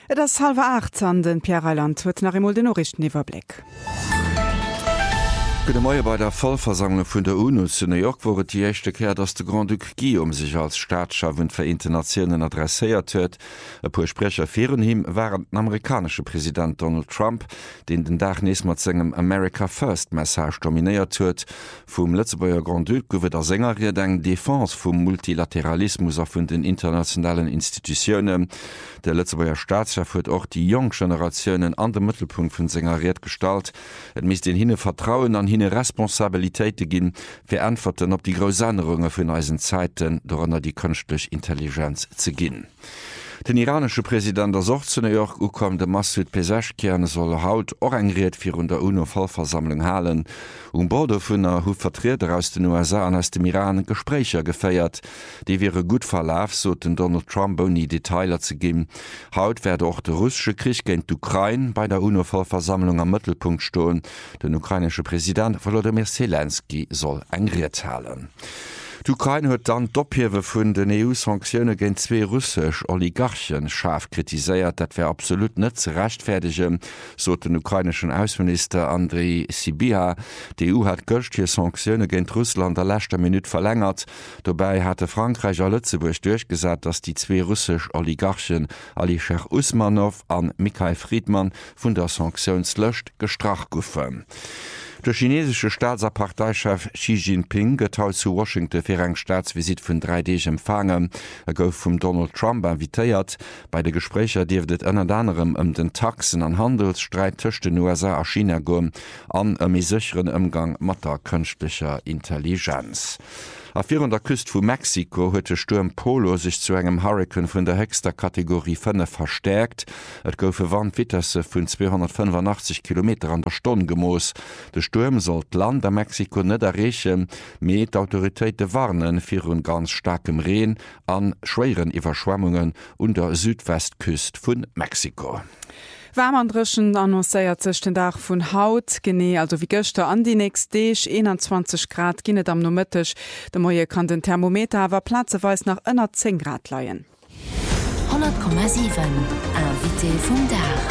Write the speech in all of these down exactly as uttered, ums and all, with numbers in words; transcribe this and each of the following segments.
Das halbe acht an den Pierreland huet nach Emul den Norrichten Iwerblick. Gute Morgen bei der Vollversammlung von der UNO zu New York wurde die erste Kehr, dass der Grand Duc Guillaume sich als Staatschef für Internationen adressiert hat. Ein paar Sprecher führen ihm waren der amerikanische Präsident Donald Trump, den den Tag nächstes Mal seinem America First Message dominiert hat. Vom Lützebauer Grand Duc wird der Sänger den Défense vom Multilateralismus auf den internationalen Institutionen. Der Lützebauer Staatschef hat auch die jungen Generationen an den Mittelpunkt von Sängeriert gestaltet. Es muss den hinnen Vertrauen an hine Responsabilitéite ginn fir Antworten op die Grossannerungen vun eisen Zeiten, dorannner die künstliche Intelligenz ze ginn. Den iranische Präsident der Soch zu New York ukom de Massoud Pezeshkian soll haut orangriert fir un der UNO-Vollversammlung halen. Um Bordo vun er hu Vertreter aus den U S A an aus dem Iran Gesprächer gefeiert. Die wäre gut verlaf, so den Donald Trump nie Detailer zu geben. Haut werde auch der russische Krieg gegen die Ukraine bei der UNO-Vollversammlung am Mittelpunkt stehen. Der ukrainische Präsident Volodymyr Zelensky soll angriert halen. Die Ukraine hat dann d'Ophiewe vun den E U-Sanktionen gegen zwei russisch Oligarchen scharf kritisiert, dat wär absolut net zu rechtfertigen, so den ukrainischen Außenminister Andrei Sybiha. Die E U hat gölschte Sanktionen gegen Russland der letzter Minute verlängert. Dabei hatte Frankreich a Lützeburg durchgesagt, dass die zwei russisch Oligarchen Alisher Usmanov an Mikhail Friedman vun der Sanktionslöscht gestraft goffen. Der chinesische Staatsparteichef Xi Jinping getaut zu Washington fir eng Staatsvisit vun drei D empfangen. Er gouf vum Donald Trump invitéiert. Bei de Gesprächer dirftet ënner anderem ëm um den Taxen an Handelsstreit tëcht den U S A a China gom an e mi sicheren Umgang mat der künstlicher Intelligenz. Auf der Küste von Mexiko hat der Sturm Polo sich zu einem Hurrikan von der höchsten Kategorie fünf verstärkt. Es gab Wandwitterse von zweihundertfünfundachtzig Kilometer an der Stunde gemoos. Der Sturm soll das Land der Mexiko nicht erreichen, aber die Autoritäten warnen für einen ganz starken Regen an schweren Überschwemmungen an der Südwestküste von Mexiko. Wärmandrischen annoncéiert sech den Dach vun Haut gené also wie Göster an die nächst Deeg einundzwanzig Grad ginnet am nomëttech. De Moie kann den Thermometer awer Platzeweis nach ënner zehn Grad leien. hundert Komma sieben Invité vum Dach.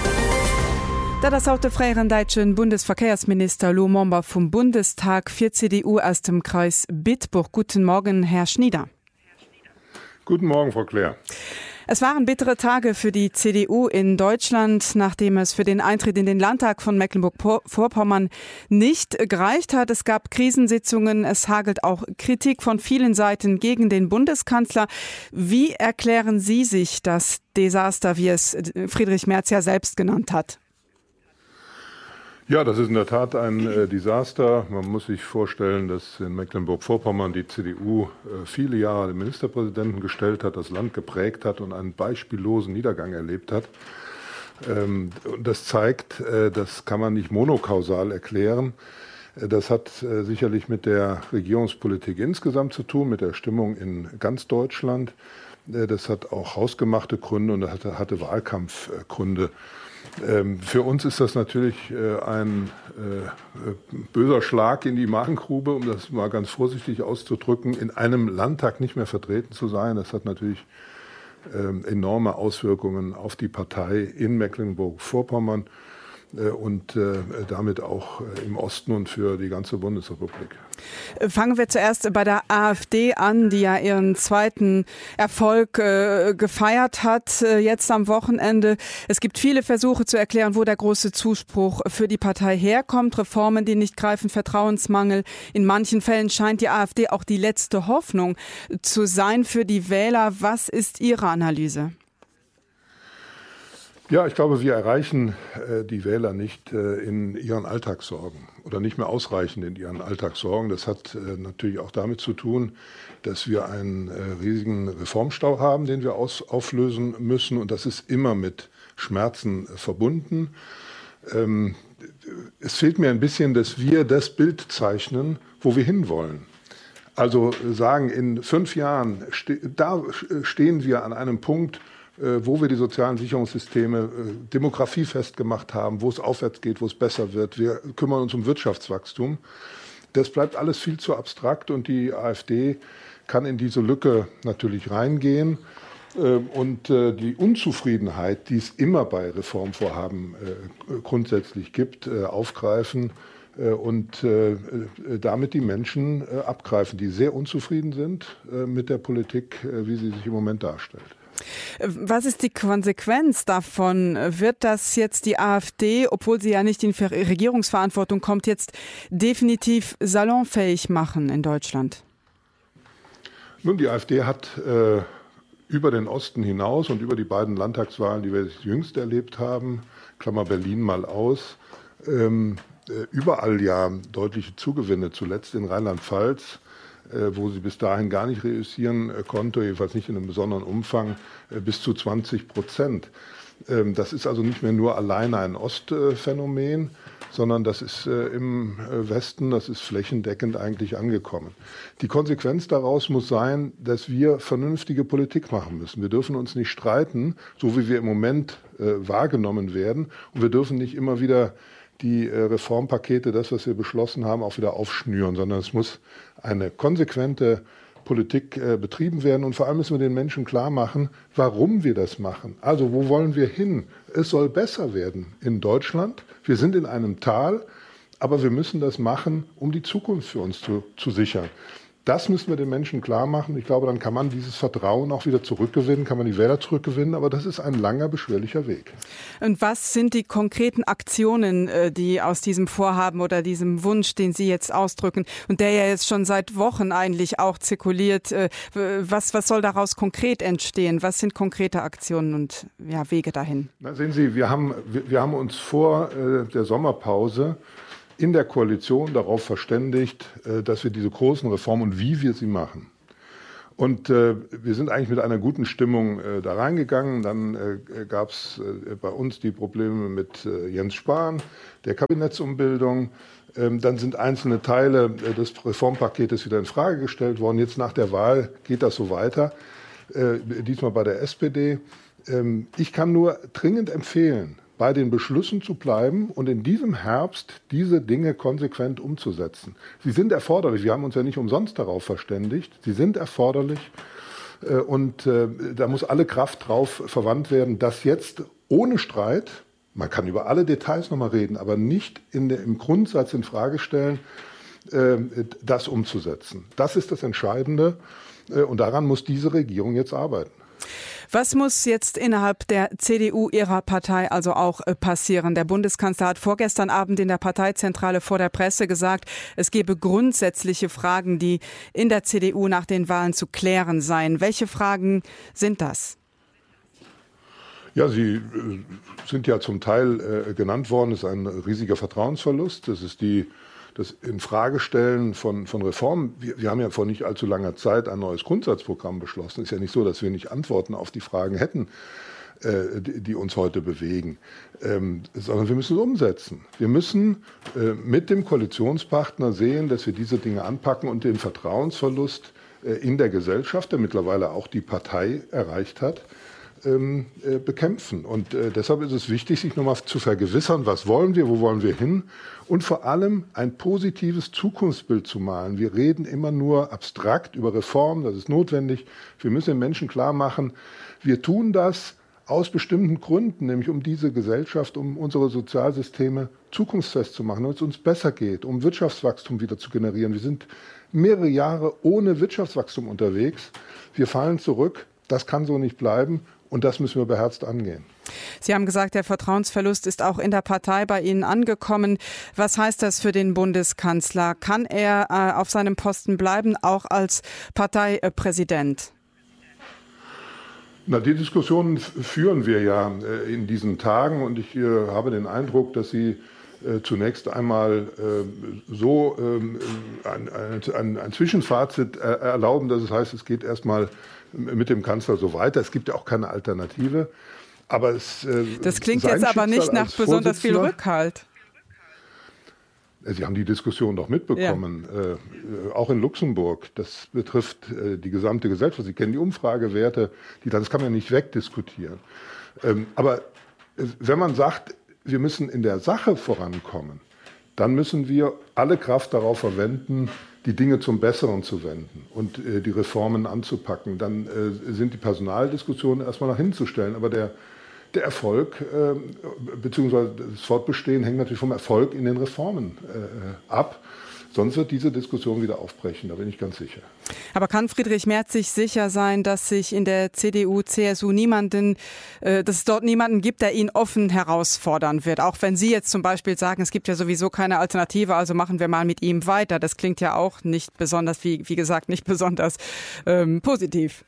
Da das auch der freieren deutschen Bundesverkehrsminister Lo Momba vom Bundestag für C D U aus dem Kreis Bitburg. Guten Morgen, Herr Schnieder. Guten Morgen, Frau Claire. Es waren bittere Tage für die C D U in Deutschland, nachdem es für den Eintritt in den Landtag von Mecklenburg-Vorpommern nicht gereicht hat. Es gab Krisensitzungen, es hagelt auch Kritik von vielen Seiten gegen den Bundeskanzler. Wie erklären Sie sich das Desaster, wie es Friedrich Merz ja selbst genannt hat? Ja, das ist in der Tat ein äh, Desaster. Man muss sich vorstellen, dass in Mecklenburg-Vorpommern die C D U äh, viele Jahre den Ministerpräsidenten gestellt hat, das Land geprägt hat und einen beispiellosen Niedergang erlebt hat. Ähm, und das zeigt, äh, das kann man nicht monokausal erklären. Äh, das hat äh, sicherlich mit der Regierungspolitik insgesamt zu tun, mit der Stimmung in ganz Deutschland. Äh, das hat auch hausgemachte Gründe und hatte, hatte Wahlkampfgründe. Ähm, für uns ist das natürlich äh, ein äh, böser Schlag in die Magengrube, um das mal ganz vorsichtig auszudrücken, in einem Landtag nicht mehr vertreten zu sein. Das hat natürlich äh, enorme Auswirkungen auf die Partei in Mecklenburg-Vorpommern äh, und äh, damit auch äh, im Osten und für die ganze Bundesrepublik. Fangen wir zuerst bei der AfD an, die ja ihren zweiten Erfolg äh, gefeiert hat, äh, jetzt am Wochenende. Es gibt viele Versuche zu erklären, wo der große Zuspruch für die Partei herkommt. Reformen, die nicht greifen, Vertrauensmangel. In manchen Fällen scheint die AfD auch die letzte Hoffnung zu sein für die Wähler. Was ist Ihre Analyse? Ja, ich glaube, wir erreichen äh, die Wähler nicht äh, in ihren Alltagssorgen oder nicht mehr ausreichend in ihren Alltagssorgen. Das hat äh, natürlich auch damit zu tun, dass wir einen äh, riesigen Reformstau haben, den wir aus, auflösen müssen. Und das ist immer mit Schmerzen äh, verbunden. Ähm, es fehlt mir ein bisschen, dass wir das Bild zeichnen, wo wir hinwollen. Also sagen, in fünf Jahren, ste- da stehen wir an einem Punkt, wo wir die sozialen Sicherungssysteme demografiefest gemacht haben, wo es aufwärts geht, wo es besser wird. Wir kümmern uns um Wirtschaftswachstum. Das bleibt alles viel zu abstrakt und die AfD kann in diese Lücke natürlich reingehen. und die Unzufriedenheit, die es immer bei Reformvorhaben grundsätzlich gibt, aufgreifen und damit die Menschen abgreifen, die sehr unzufrieden sind mit der Politik, wie sie sich im Moment darstellt. Was ist die Konsequenz davon? Wird das jetzt die AfD, obwohl sie ja nicht in Regierungsverantwortung kommt, jetzt definitiv salonfähig machen in Deutschland? Nun, die AfD hat äh, über den Osten hinaus und über die beiden Landtagswahlen, die wir jüngst erlebt haben, Klammer Berlin mal aus, ähm, äh, überall ja deutliche Zugewinne, zuletzt in Rheinland-Pfalz, wo sie bis dahin gar nicht reüssieren konnte, jedenfalls nicht in einem besonderen Umfang, bis zu zwanzig Prozent. Das ist also nicht mehr nur alleine ein Ostphänomen, sondern das ist im Westen, das ist flächendeckend eigentlich angekommen. Die Konsequenz daraus muss sein, dass wir vernünftige Politik machen müssen. Wir dürfen uns nicht streiten, so wie wir im Moment wahrgenommen werden. Und wir dürfen nicht immer wieder die Reformpakete, das, was wir beschlossen haben, auch wieder aufschnüren, sondern es muss eine konsequente Politik äh, betrieben werden. Und vor allem müssen wir den Menschen klar machen, warum wir das machen. Also wo wollen wir hin? Es soll besser werden in Deutschland. Wir sind in einem Tal, aber wir müssen das machen, um die Zukunft für uns zu, zu sichern. Das müssen wir den Menschen klar machen. Ich glaube, dann kann man dieses Vertrauen auch wieder zurückgewinnen, kann man die Wähler zurückgewinnen. Aber das ist ein langer, beschwerlicher Weg. Und was sind die konkreten Aktionen, die aus diesem Vorhaben oder diesem Wunsch, den Sie jetzt ausdrücken und der ja jetzt schon seit Wochen eigentlich auch zirkuliert, was, was soll daraus konkret entstehen? Was sind konkrete Aktionen und ja, Wege dahin? Na, sehen Sie, wir haben, wir, wir haben uns vor äh, der Sommerpause in der Koalition darauf verständigt, dass wir diese großen Reformen und wie wir sie machen. Und äh, wir sind eigentlich mit einer guten Stimmung äh, da reingegangen. Dann äh, gab es äh, bei uns die Probleme mit äh, Jens Spahn, der Kabinettsumbildung. Ähm, dann sind einzelne Teile äh, des Reformpaketes wieder in Frage gestellt worden. Jetzt nach der Wahl geht das so weiter, äh, diesmal bei der S P D. Ähm, ich kann nur dringend empfehlen, bei den Beschlüssen zu bleiben und in diesem Herbst diese Dinge konsequent umzusetzen. Sie sind erforderlich. Wir haben uns ja nicht umsonst darauf verständigt. Sie sind erforderlich und da muss alle Kraft drauf verwandt werden, dass jetzt ohne Streit, man kann über alle Details nochmal reden, aber nicht in der, im Grundsatz in Frage stellen, das umzusetzen. Das ist das Entscheidende und daran muss diese Regierung jetzt arbeiten. Was muss jetzt innerhalb der C D U Ihrer Partei also auch passieren? Der Bundeskanzler hat vorgestern Abend in der Parteizentrale vor der Presse gesagt, es gebe grundsätzliche Fragen, die in der C D U nach den Wahlen zu klären seien. Welche Fragen sind das? Ja, sie äh, sind ja zum Teil äh, genannt worden. Es ist ein riesiger Vertrauensverlust. Das ist die Das Infragestellen von, von Reformen. Wir, wir haben ja vor nicht allzu langer Zeit ein neues Grundsatzprogramm beschlossen. Es ist ja nicht so, dass wir nicht Antworten auf die Fragen hätten, äh, die, die uns heute bewegen, ähm, sondern wir müssen es umsetzen. Wir müssen äh, mit dem Koalitionspartner sehen, dass wir diese Dinge anpacken und den Vertrauensverlust äh, in der Gesellschaft, der mittlerweile auch die Partei erreicht hat, Ähm, äh, bekämpfen. Und äh, deshalb ist es wichtig, sich nochmal zu vergewissern, was wollen wir, wo wollen wir hin und vor allem ein positives Zukunftsbild zu malen. Wir reden immer nur abstrakt über Reformen, das ist notwendig. Wir müssen den Menschen klar machen, wir tun das aus bestimmten Gründen, nämlich um diese Gesellschaft, um unsere Sozialsysteme zukunftsfest zu machen, damit es uns besser geht, um Wirtschaftswachstum wieder zu generieren. Wir sind mehrere Jahre ohne Wirtschaftswachstum unterwegs. Wir fallen zurück. Das kann so nicht bleiben. Und das müssen wir beherzt angehen. Sie haben gesagt, der Vertrauensverlust ist auch in der Partei bei Ihnen angekommen. Was heißt das für den Bundeskanzler? Kann er äh, auf seinem Posten bleiben, auch als Parteipräsident? Na, die Diskussionen führen wir ja äh, in diesen Tagen. Und ich äh, habe den Eindruck, dass Sie äh, zunächst einmal äh, so äh, ein, ein, ein Zwischenfazit äh, erlauben, dass es heißt, es geht erstmal mit dem Kanzler so weiter. Es gibt ja auch keine Alternative. Aber es, äh, das klingt jetzt aber nicht nach besonders viel Rückhalt. Sie haben die Diskussion doch mitbekommen, ja. äh, auch in Luxemburg. Das betrifft äh, die gesamte Gesellschaft. Sie kennen die Umfragewerte, die, das kann man nicht wegdiskutieren. Ähm, aber äh, wenn man sagt, wir müssen in der Sache vorankommen, dann müssen wir alle Kraft darauf verwenden, die Dinge zum Besseren zu wenden und äh, die Reformen anzupacken, dann äh, sind die Personaldiskussionen erstmal nach hinten zu stellen. Aber der, der Erfolg äh, bzw. das Fortbestehen hängt natürlich vom Erfolg in den Reformen äh, ab. Sonst wird diese Diskussion wieder aufbrechen, da bin ich ganz sicher. Aber kann Friedrich Merz sich sicher sein, dass sich in der C D U, C S U niemanden, äh, dass es dort niemanden gibt, der ihn offen herausfordern wird? Auch wenn Sie jetzt zum Beispiel sagen, es gibt ja sowieso keine Alternative, also machen wir mal mit ihm weiter. Das klingt ja auch nicht besonders, wie, wie gesagt, nicht besonders ähm, positiv.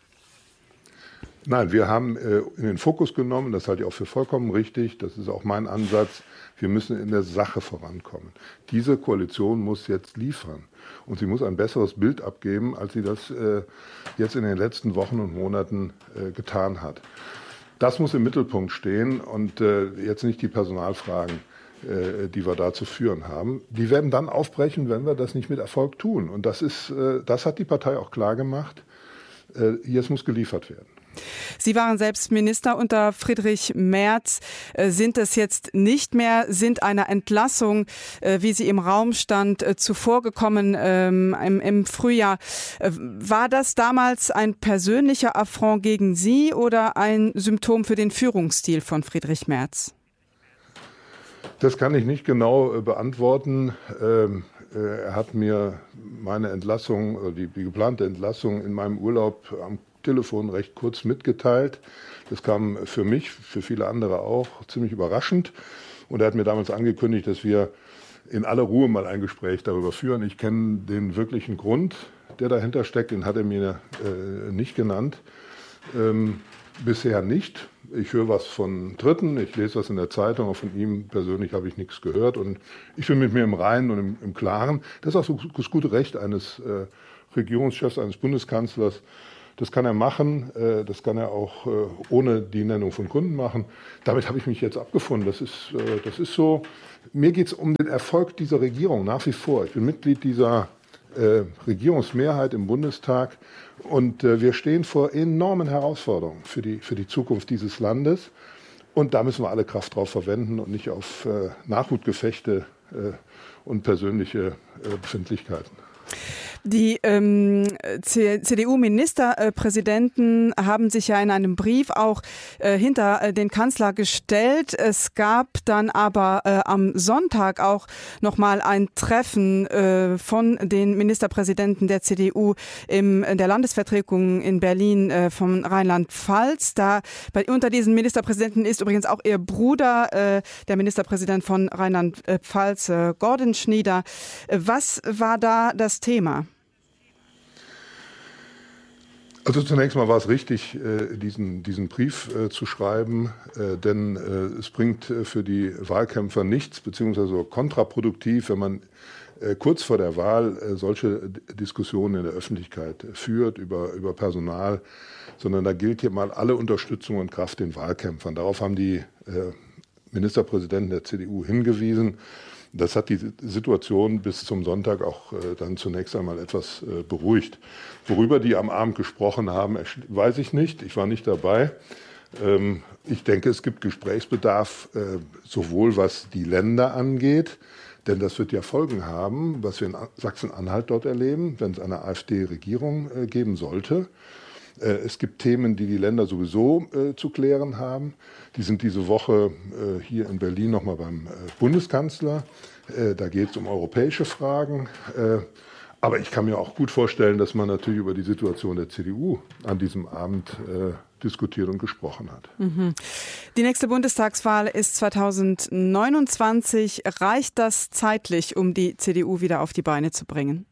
Nein, wir haben äh, in den Fokus genommen, das halte ich auch für vollkommen richtig, das ist auch mein Ansatz, wir müssen in der Sache vorankommen. Diese Koalition muss jetzt liefern und sie muss ein besseres Bild abgeben, als sie das äh, jetzt in den letzten Wochen und Monaten äh, getan hat. Das muss im Mittelpunkt stehen und äh, jetzt nicht die Personalfragen, äh, die wir da zu führen haben. Die werden dann aufbrechen, wenn wir das nicht mit Erfolg tun. Und das ist, äh, das hat die Partei auch klar gemacht. Äh, jetzt muss geliefert werden. Sie waren selbst Minister unter Friedrich Merz. Sind es jetzt nicht mehr, sind einer Entlassung, wie sie im Raum stand, zuvorgekommen ähm, im, im Frühjahr? War das damals ein persönlicher Affront gegen Sie oder ein Symptom für den Führungsstil von Friedrich Merz? Das kann ich nicht genau beantworten. Ähm, er hat mir meine Entlassung, die, die geplante Entlassung in meinem Urlaub am Telefon recht kurz mitgeteilt. Das kam für mich, für viele andere auch, ziemlich überraschend. Und er hat mir damals angekündigt, dass wir in aller Ruhe mal ein Gespräch darüber führen. Ich kenne den wirklichen Grund, der dahinter steckt, den hat er mir äh, nicht genannt. Ähm, bisher nicht. Ich höre was von Dritten, ich lese was in der Zeitung, aber von ihm persönlich habe ich nichts gehört. Und ich bin mit mir im Reinen und im, im Klaren. Das ist auch so das gute Recht eines äh, Regierungschefs, eines Bundeskanzlers. Das kann er machen, das kann er auch ohne die Nennung von Kunden machen. Damit habe ich mich jetzt abgefunden. Das ist, das ist so. Mir geht es um den Erfolg dieser Regierung nach wie vor. Ich bin Mitglied dieser äh, Regierungsmehrheit im Bundestag und äh, wir stehen vor enormen Herausforderungen für die, für die Zukunft dieses Landes. Und da müssen wir alle Kraft drauf verwenden und nicht auf äh, Nachhutgefechte äh, und persönliche äh, Befindlichkeiten. Die ähm, C D U-Ministerpräsidenten haben sich ja in einem Brief auch äh, hinter äh, den Kanzler gestellt. Es gab dann aber äh, am Sonntag auch noch mal ein Treffen äh, von den Ministerpräsidenten der C D U im, in der Landesvertretung in Berlin äh, von Rheinland-Pfalz. Da bei, unter diesen Ministerpräsidenten ist übrigens auch ihr Bruder, äh, der Ministerpräsident von Rheinland-Pfalz, äh, Gordon Schnieder. Was war da das Thema? Also zunächst mal war es richtig, diesen, diesen Brief zu schreiben, denn es bringt für die Wahlkämpfer nichts, beziehungsweise kontraproduktiv, wenn man kurz vor der Wahl solche Diskussionen in der Öffentlichkeit führt über, über Personal, sondern da gilt hier mal alle Unterstützung und Kraft den Wahlkämpfern. Darauf haben die Ministerpräsidenten der C D U hingewiesen. Das hat die Situation bis zum Sonntag auch äh, dann zunächst einmal etwas äh, beruhigt. Worüber die am Abend gesprochen haben, weiß ich nicht. Ich war nicht dabei. Ähm, ich denke, es gibt Gesprächsbedarf, äh, sowohl was die Länder angeht, denn das wird ja Folgen haben, was wir in Sachsen-Anhalt dort erleben, wenn es eine AfD-Regierung äh, geben sollte. Äh, es gibt Themen, die die Länder sowieso äh, zu klären haben. Die sind diese Woche äh, hier in Berlin nochmal beim äh, Bundeskanzler. Äh, da geht es um europäische Fragen. Äh, aber ich kann mir auch gut vorstellen, dass man natürlich über die Situation der C D U an diesem Abend äh, diskutiert und gesprochen hat. Mhm. Die nächste Bundestagswahl ist zweitausendneunundzwanzig. Reicht das zeitlich, um die C D U wieder auf die Beine zu bringen?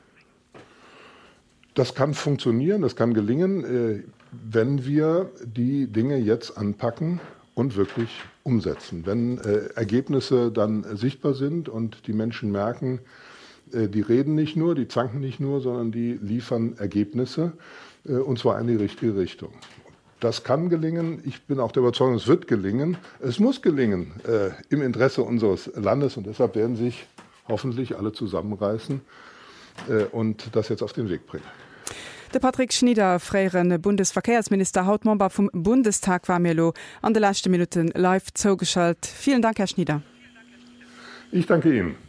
Das kann funktionieren, das kann gelingen, wenn wir die Dinge jetzt anpacken und wirklich umsetzen. Wenn Ergebnisse dann sichtbar sind und die Menschen merken, die reden nicht nur, die zanken nicht nur, sondern die liefern Ergebnisse, und zwar in die richtige Richtung. Das kann gelingen. Ich bin auch der Überzeugung, es wird gelingen. Es muss gelingen im Interesse unseres Landes und deshalb werden sich hoffentlich alle zusammenreißen und das jetzt auf den Weg bringen. Der Patrick Schnieder, freieren Bundesverkehrsminister, Hautmember vom Bundestag, war mir lo an den letzten Minuten live zugeschaltet. Vielen Dank, Herr Schnieder. Ich danke Ihnen.